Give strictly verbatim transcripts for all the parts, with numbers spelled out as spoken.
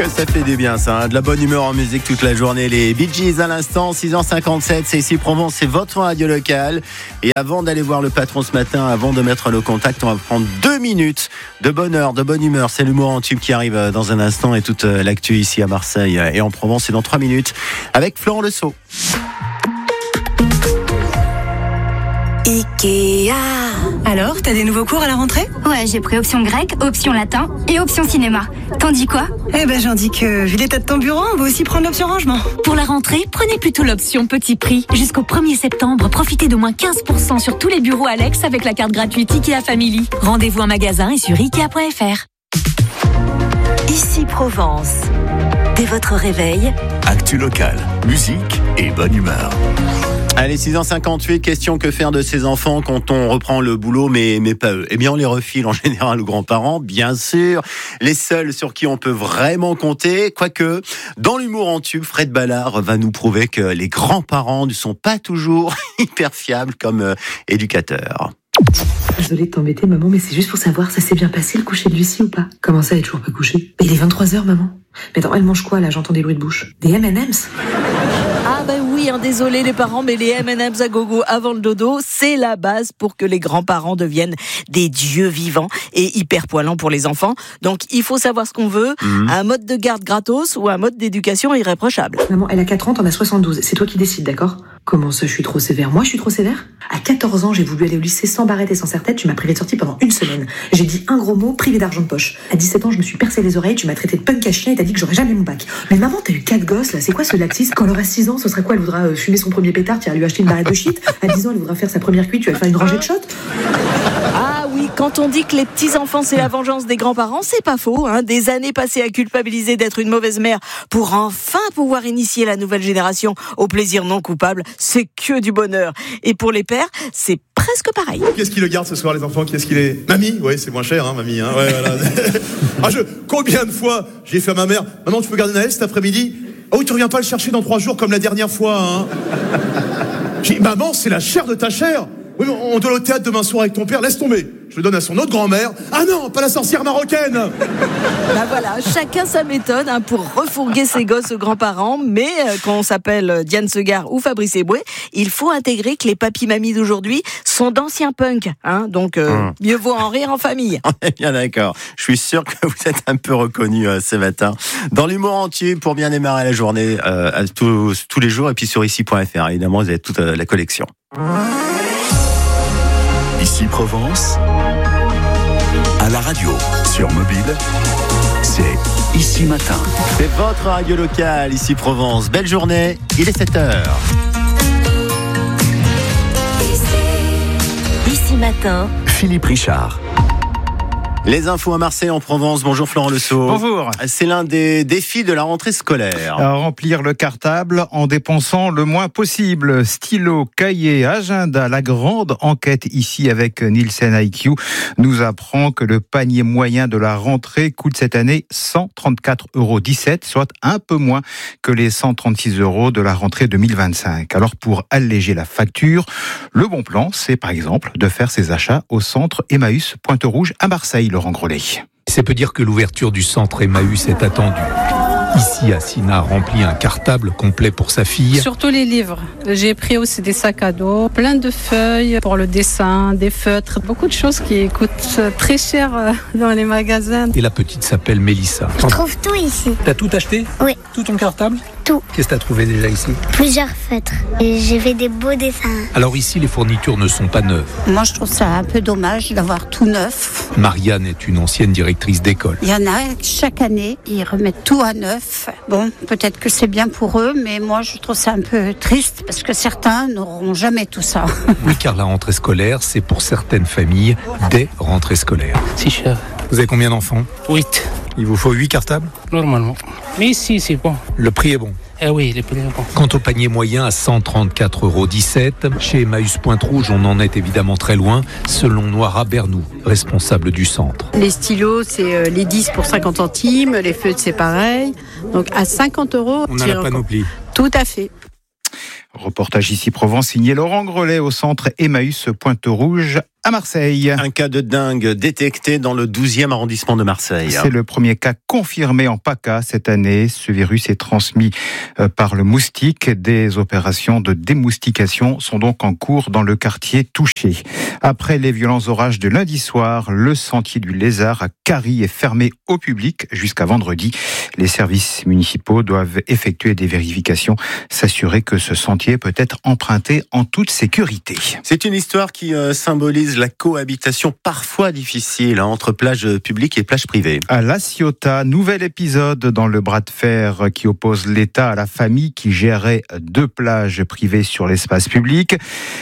Que ça fait du bien ça, hein. De la bonne humeur en musique toute la journée. Les Bee Gees à l'instant, six heures cinquante-sept, c'est ici Provence, c'est votre radio locale. Et avant d'aller voir le patron ce matin, avant de mettre le contact, on va prendre deux minutes de bonheur, de bonne humeur. C'est l'humour en tube qui arrive dans un instant et toute l'actu ici à Marseille et en Provence. C'est dans trois minutes avec Florent Lesault. Ikea. Alors, t'as des nouveaux cours à la rentrée ? Ouais, j'ai pris option grec, option latin et option cinéma. T'en dis quoi ? Eh ben, j'en dis que, vu l'état de ton bureau, on va aussi prendre l'option rangement. Pour la rentrée, prenez plutôt l'option petit prix. Jusqu'au premier septembre, profitez d'au moins quinze pour cent sur tous les bureaux Alex avec la carte gratuite Ikea Family. Rendez-vous en magasin et sur ikea point f r. Ici Provence. Dès votre réveil, actu locale, musique et bonne humeur. Allez, six heures cinquante-huit, question que faire de ces enfants quand on reprend le boulot, mais, mais pas eux. Eh bien, on les refile en général aux grands-parents, bien sûr. Les seuls sur qui on peut vraiment compter. Quoique, dans l'humour en tube, Fred Ballard va nous prouver que les grands-parents ne sont pas toujours hyper fiables comme euh, éducateurs. Désolée de t'embêter, maman, mais c'est juste pour savoir, ça s'est bien passé le coucher de Lucie ou pas ? Comment ça, elle est toujours pas couchée ? Mais il est vingt-trois heures, maman. Mais attends, elle mange quoi, là ? J'entends des bruits de bouche. Des M and M's ? Ah ben oui, hein, désolé les parents, mais les M and M's à gogo avant le dodo, c'est la base pour que les grands-parents deviennent des dieux vivants et hyper poilants pour les enfants. Donc il faut savoir ce qu'on veut, mmh. un mode de garde gratos ou un mode d'éducation irréprochable. Maman, elle a quatre ans, t'en as soixante-douze, c'est toi qui décides, d'accord ? Comment ça, je suis trop sévère ? Moi, je suis trop sévère ? À quatorze ans, j'ai voulu aller au lycée sans barrette et sans serre-tête, tu m'as privé de sortie pendant une semaine. J'ai dit un gros mot, privé d'argent de poche. À dix-sept ans, je me suis percé les oreilles, tu m'as traité de punk à chien et t'as dit que j'aurais jamais mon bac. Mais maman, t'as eu quatre gosses, là, c'est quoi ce laxisme ? Quand elle aura six ans, ce sera quoi ? Elle voudra euh, fumer son premier pétard, tu vas lui acheter une barrette de shit. À dix ans, elle voudra faire sa première cuite, tu vas faire une rangée de shots. Ah oui, quand on dit que les petits-enfants, c'est la vengeance des grands-parents, c'est pas faux, hein. Des années passées à culpabiliser d'être une mauvaise mère pour enfin pouvoir initier la nouvelle génération au plaisir non coupable, c'est que du bonheur. Et pour les pères, c'est presque pareil. Qui est-ce qui le garde ce soir, les enfants ? Qui est-ce qui les... Mamie ? Ouais, c'est moins cher, hein, mamie. Hein, ouais, voilà. ah, je... Combien de fois j'ai fait à ma mère, maman, tu peux garder Naël cet après-midi ? Oh oui, tu reviens pas le chercher dans trois jours comme la dernière fois, hein. J'ai dit, maman, c'est la chair de ta chair. Oui, mais on doit aller au théâtre demain soir avec ton père, laisse tomber. Je le donne à son autre grand-mère. Ah non, pas la sorcière marocaine. Ben voilà, chacun sa méthode hein, pour refourguer ses gosses aux grands-parents. Mais euh, quand on s'appelle Diane Segar ou Fabrice Eboué, il faut intégrer que les papis-mamies d'aujourd'hui sont d'anciens punks. Hein, donc euh, mmh. mieux vaut en rire en famille. On est bien d'accord. Je suis sûr que vous êtes un peu reconnus euh, ce matin. Dans l'humour entier pour bien démarrer la journée euh, à tous, tous les jours. Et puis sur ici point f r, évidemment, vous avez toute euh, la collection. Ici Provence, à la radio, sur mobile, c'est Ici Matin. C'est votre radio locale, Ici Provence. Belle journée, il est sept heures. Ici, Ici Matin, Philippe Richard. Les infos à Marseille en Provence. Bonjour Florent Lesault. Bonjour. C'est l'un des défis de la rentrée scolaire. À remplir le cartable en dépensant le moins possible. Stylo, cahier, agenda. La grande enquête ici avec Nielsen I Q nous apprend que le panier moyen de la rentrée coûte cette année cent trente-quatre euros dix-sept, soit un peu moins que les cent trente-six euros de la rentrée deux mille vingt-cinq. Alors pour alléger la facture, le bon plan, c'est par exemple de faire ses achats au centre Emmaüs Pointe-Rouge à Marseille. Laurent Grelet. C'est peu dire que l'ouverture du centre Emmaüs est attendue. Ici, Assina remplit un cartable complet pour sa fille. Surtout les livres. J'ai pris aussi des sacs à dos, plein de feuilles pour le dessin, des feutres, beaucoup de choses qui coûtent très cher dans les magasins. Et la petite s'appelle Mélissa. Je trouve tout ici. T'as tout acheté ? Oui. Tout ton cartable ? Tout. Qu'est-ce que t'as trouvé déjà ici ? Plusieurs feutres. Et j'ai fait des beaux dessins. Alors ici, les fournitures ne sont pas neuves. Moi, je trouve ça un peu dommage d'avoir tout neuf. Marianne est une ancienne directrice d'école. Il y en a chaque année, ils remettent tout à neuf. Bon, peut-être que c'est bien pour eux, mais moi, je trouve ça un peu triste parce que certains n'auront jamais tout ça. Oui, car la rentrée scolaire, c'est pour certaines familles des rentrées scolaires. C'est cher. Vous avez combien d'enfants ? Huit. Il vous faut huit cartables ? Normalement. Mais ici, c'est bon. Le prix est bon ? Eh oui, le prix est bon. Quant au panier moyen à cent trente-quatre euros dix-sept, chez Emmaüs Pointe-Rouge, on en est évidemment très loin, selon Noira Bernou, responsable du centre. Les stylos, c'est les dix pour cinquante centimes, les feutres, c'est pareil. Donc à cinquante euros... On a la panoplie. Tout à fait. Reportage ici Provence, signé Laurent Grelet au centre Emmaüs Pointe-Rouge à Marseille. Un cas de dingue détecté dans le douzième arrondissement de Marseille. C'est le premier cas confirmé en PACA cette année. Ce virus est transmis par le moustique. Des opérations de démoustication sont donc en cours dans le quartier touché. Après les violents orages de lundi soir, le sentier du Lézard à Carie est fermé au public jusqu'à vendredi. Les services municipaux doivent effectuer des vérifications, s'assurer que ce sentier peut être emprunté en toute sécurité. C'est une histoire qui euh, symbolise la cohabitation parfois difficile hein, entre plages publiques et plages privées. À La Ciotat, nouvel épisode dans le bras de fer qui oppose l'État à la famille qui gérait deux plages privées sur l'espace public.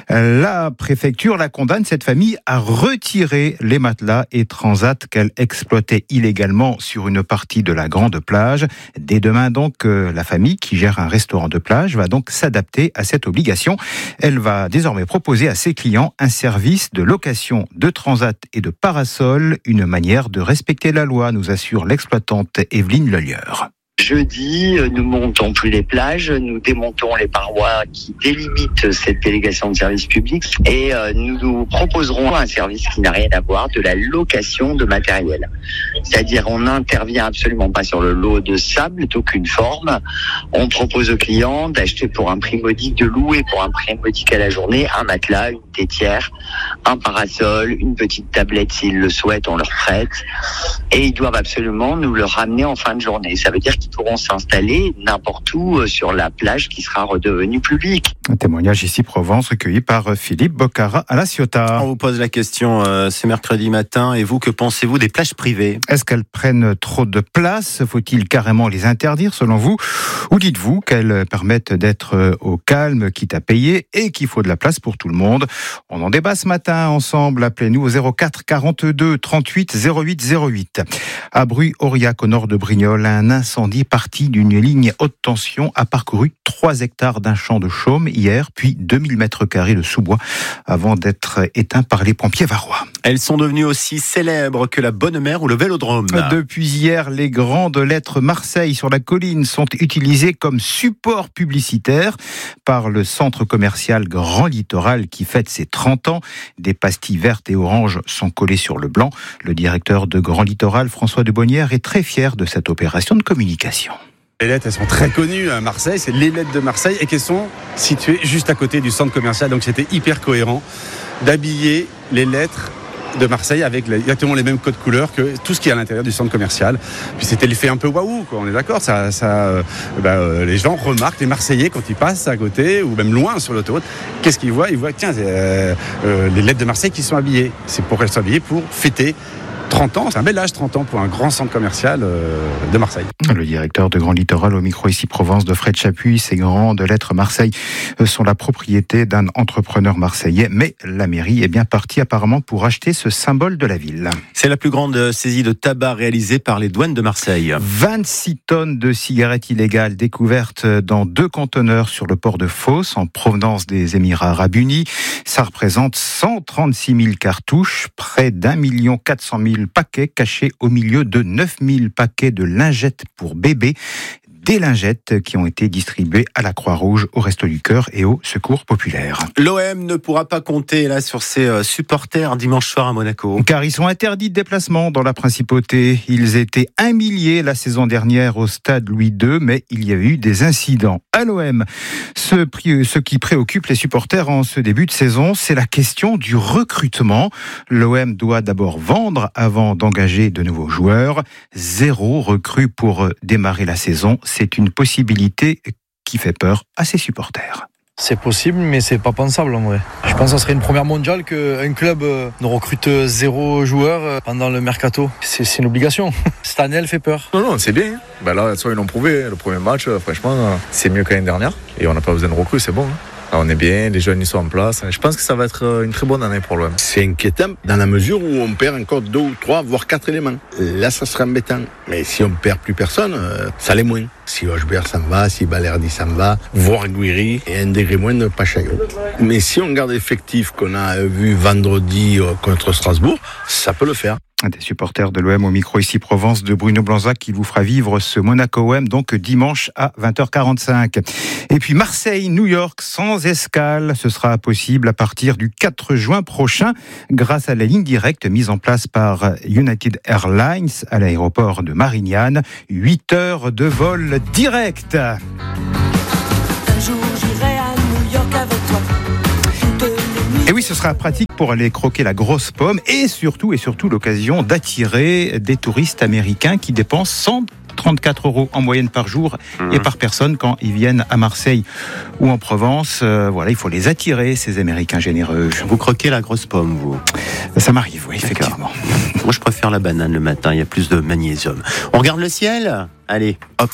La préfecture la condamne, cette famille, à retirer les matelas et transats qu'elle exploitait illégalement sur une partie de la grande plage. Dès demain donc, la famille qui gère un restaurant de plage va donc s'adapter à cette obligation. Elle va désormais proposer à ses clients un service de location de transat et de parasol, une manière de respecter la loi, nous assure l'exploitante Evelyne Lelieur. Jeudi, nous montons plus les plages, nous démontons les parois qui délimitent cette délégation de service public et nous nous proposerons un service qui n'a rien à voir, de la location de matériel. C'est-à-dire on n'intervient absolument pas sur le lot de sable d'aucune forme. On propose aux clients d'acheter pour un prix modique, de louer pour un prix modique à la journée, un matelas, une tétière, un parasol, une petite tablette s'ils le souhaitent, on leur prête. Et ils doivent absolument nous le ramener en fin de journée. Ça veut dire qu'ils pourront s'installer n'importe où sur la plage qui sera redevenue publique. Un témoignage ici Provence recueilli par Philippe Boccara à La Ciotat. On vous pose la question euh, ce mercredi matin. Et vous, que pensez-vous des plages privées ? Est-ce qu'elles prennent trop de place ? Faut-il carrément les interdire selon vous ? Ou dites-vous qu'elles permettent d'être au calme, quitte à payer, et qu'il faut de la place pour tout le monde ? On en débat ce matin ensemble. Appelez-nous au zéro quatre quarante-deux trente-huit zéro huit zéro huit. À Bru-Aurillac, au nord de Brignoles, un incendie parti d'une ligne haute tension a parcouru trois hectares d'un champ de chaume hier, puis deux mille mètres carrés de sous-bois avant d'être éteint par les pompiers varois. Elles sont devenues aussi célèbres que la Bonne Mère ou le Vélodrome. Depuis hier, les grandes lettres Marseille sur la colline sont utilisées comme support publicitaire par le centre commercial Grand Littoral qui fête ses trente ans. Des pastilles vertes et oranges sont collées sur le blanc. Le directeur de Grand Littoral, François de Bonnière, est très fier de cette opération de communication. Les lettres, elles sont très connues à Marseille, c'est les lettres de Marseille et qu'elles sont situées juste à côté du centre commercial. Donc c'était hyper cohérent d'habiller les lettres de Marseille avec exactement les mêmes codes couleurs que tout ce qui est à l'intérieur du centre commercial. Puis c'était l'effet un peu waouh, quoi. On est d'accord, ça, ça, euh, bah, euh, les gens remarquent, les Marseillais, quand ils passent à côté ou même loin sur l'autoroute, qu'est-ce qu'ils voient ? Ils voient, tiens, euh, euh, les lettres de Marseille qui sont habillées. C'est pour qu'elles soient habillées pour fêter trente ans, c'est un bel âge, trente ans pour un grand centre commercial de Marseille. Le directeur de Grand Littoral au micro ici Provence de Fred Chapuis. Ces grandes lettres Marseille sont la propriété d'un entrepreneur marseillais, mais la mairie est bien partie apparemment pour acheter ce symbole de la ville. C'est la plus grande saisie de tabac réalisée par les douanes de Marseille. vingt-six tonnes de cigarettes illégales découvertes dans deux conteneurs sur le port de Fos en provenance des Émirats Arabes Unis. Ça représente cent trente-six mille cartouches, près d'un million quatre cent mille paquets cachés au milieu de neuf mille paquets de lingettes pour bébés. Des lingettes qui ont été distribuées à la Croix-Rouge, au Resto du Cœur et au Secours Populaire. L'O M ne pourra pas compter là sur ses supporters dimanche soir à Monaco. Car ils sont interdits de déplacement dans la principauté. Ils étaient un millier la saison dernière au stade Louis deux, mais il y a eu des incidents. À l'O M, ce, ce qui préoccupe les supporters en ce début de saison, c'est la question du recrutement. L'O M doit d'abord vendre avant d'engager de nouveaux joueurs. Zéro recrue pour démarrer la saison. C'est une possibilité qui fait peur à ses supporters. C'est possible, mais c'est pas pensable en vrai. Je pense que ça serait une première mondiale qu'un club ne recrute zéro joueur pendant le mercato. C'est, c'est une obligation. Cette année, elle fait peur. Non, non, c'est bien. Ben là, ils l'ont prouvé. Le premier match, franchement, c'est mieux que l'année dernière. Et on n'a pas besoin de recrues, c'est bon. Là, on est bien, les jeunes ils sont en place. Je pense que ça va être une très bonne année pour l'O M. C'est inquiétant dans la mesure où on perd encore deux ou trois, voire quatre éléments. Là, ça sera embêtant. Mais si on perd plus personne, ça l'est moins. Si Hochberg s'en va, si Balerdi s'en va, voire Guiri, et un degré moins de Pachayo. Mais si on garde l'effectif qu'on a vu vendredi contre Strasbourg, ça peut le faire. Des supporters de l'O M au micro ici Provence de Bruno Blanzac qui vous fera vivre ce Monaco-O M donc dimanche à vingt heures quarante-cinq. Et puis Marseille-New York sans escale, ce sera possible à partir du quatre juin prochain grâce à la ligne directe mise en place par United Airlines à l'aéroport de Marignane. huit heures de vol direct. Un jour j'irai à New York avec toi. Et oui, ce sera pratique pour aller croquer la grosse pomme et surtout, et surtout l'occasion d'attirer des touristes américains qui dépensent cent trente-quatre euros en moyenne par jour mmh. et par personne quand ils viennent à Marseille ou en Provence. Euh, voilà, il faut les attirer, ces Américains généreux. Vous croquez la grosse pomme, vous? Ça m'arrive, oui, effectivement. Moi, je préfère la banane le matin, il y a plus de magnésium. On regarde le ciel? Allez, hop.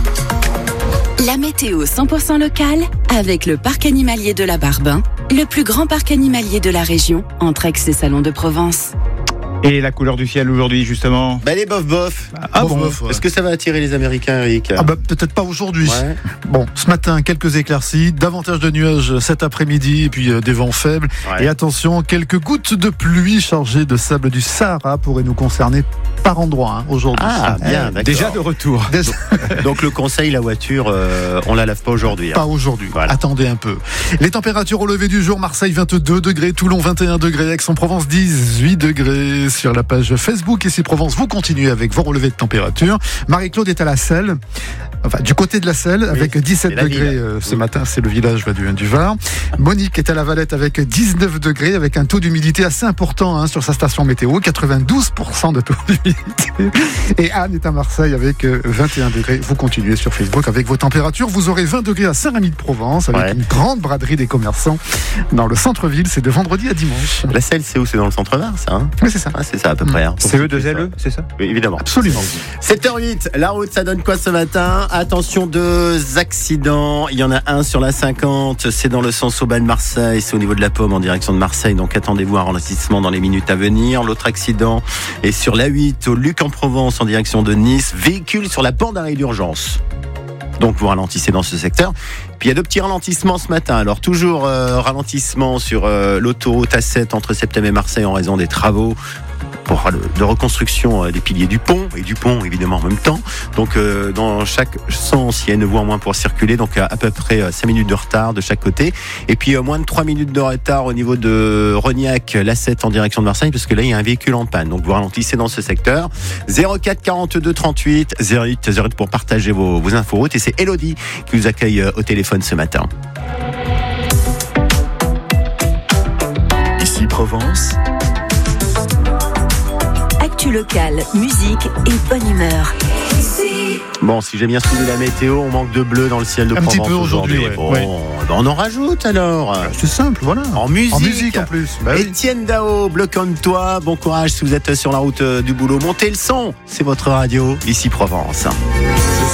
La météo cent pour cent locale avec le parc animalier de la Barbin, le plus grand parc animalier de la région, entre Aix et Salon de Provence. Et la couleur du ciel aujourd'hui, justement? Bah les bof bof. Ah bof, bon bof, ouais. Est-ce que ça va attirer les Américains, Eric? Ah bah peut-être pas aujourd'hui. Ouais. Bon, ce matin, quelques éclaircies, davantage de nuages cet après-midi, et puis euh, des vents faibles. Ouais. Et attention, quelques gouttes de pluie chargées de sable du Sahara pourraient nous concerner par endroit hein, aujourd'hui. Ah, bien, d'accord. Déjà de retour. Déjà. Donc, donc le conseil, la voiture, euh, on la lave pas aujourd'hui. Hein. Pas aujourd'hui. Voilà. Attendez un peu. Les températures au lever du jour, Marseille vingt-deux degrés, Toulon vingt et un degrés, Aix-en-Provence dix-huit degrés. Sur la page Facebook ici Provence, vous continuez avec vos relevés de température. Marie-Claude est à la Selle, enfin du côté de la Selle, oui, avec dix-sept degrés euh, ce oui. matin, c'est le village du, du Var. Monique est à la Valette avec dix-neuf degrés, avec un taux d'humidité assez important hein, sur sa station météo, quatre-vingt-douze pour cent de taux d'humidité. Et Anne est à Marseille avec euh, vingt et un degrés. Vous continuez sur Facebook avec vos températures. Vous aurez vingt degrés à Saint-Rémy-de-Provence avec ouais. une grande braderie des commerçants dans le centre-ville. C'est de vendredi à dimanche. La Selle, c'est où? C'est dans le centre-Var, ça hein? Oui, c'est ça. Ah, c'est ça à peu près. Hein. C'est E deux L E, c'est ça? Oui, évidemment. Absolument. sept heures huit, la route, ça donne quoi ce matin? Attention, deux accidents. Il y en a un sur la cinquante, c'est dans le sens Aubagne-Marseille, c'est au niveau de la Pomme en direction de Marseille, donc attendez-vous un ralentissement dans les minutes à venir. L'autre accident est sur la huit, au Luc en Provence en direction de Nice, véhicule sur la bande d'arrêt d'urgence. Donc vous ralentissez dans ce secteur. Puis il y a deux petits ralentissements ce matin. Alors toujours euh, ralentissement sur euh, l'autoroute A sept entre Septem et Marseille en raison des travaux pour, de reconstruction des piliers du pont et du pont évidemment en même temps. Donc euh, dans chaque sens, il y a une voie en moins pour circuler, donc à, à peu près cinq minutes de retard de chaque côté. Et puis euh, moins de trois minutes de retard au niveau de Rognac, l'A sept en direction de Marseille, parce que là il y a un véhicule en panne. Donc vous ralentissez dans ce secteur. zéro quatre quarante-deux trente-huit zéro huit zéro huit pour partager vos, vos infos routes. Et c'est Elodie qui vous accueille au téléphone ce matin. Ici Provence. Actu locale, musique et bonne humeur. Bon, si j'ai bien suivi la météo, on manque de bleu dans le ciel de un Provence petit peu aujourd'hui. aujourd'hui. Ouais. Bon, ouais. Ben on en rajoute alors. C'est simple, voilà. En musique. En musique en plus. Bah oui. Étienne Dao, Bleu comme toi. Bon courage si vous êtes sur la route du boulot. Montez le son. C'est votre radio, ici Provence.